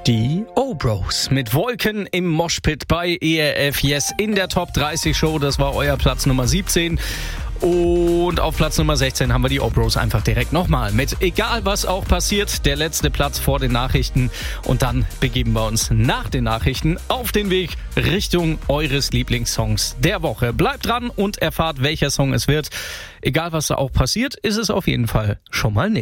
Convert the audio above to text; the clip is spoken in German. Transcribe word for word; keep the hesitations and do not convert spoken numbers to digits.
Die O-Bros mit Wolken im Moshpit bei E R F Yes in der Top dreißig Show. Das war euer Platz Nummer siebzehn. Und auf Platz Nummer sechzehn haben wir die O-Bros einfach direkt nochmal mit egal was auch passiert, der letzte Platz vor den Nachrichten. Und dann begeben wir uns nach den Nachrichten auf den Weg Richtung eures Lieblingssongs der Woche. Bleibt dran und erfahrt, welcher Song es wird. Egal was da auch passiert, ist es auf jeden Fall schon mal nicht.